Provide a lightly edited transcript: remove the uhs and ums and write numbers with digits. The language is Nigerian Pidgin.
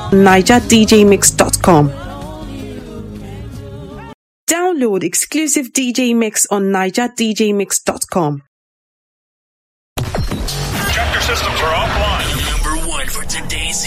NigerDJMix.com. Download exclusive DJ Mix on NigerDJMix.com. Chapter systems are offline. Number one for today's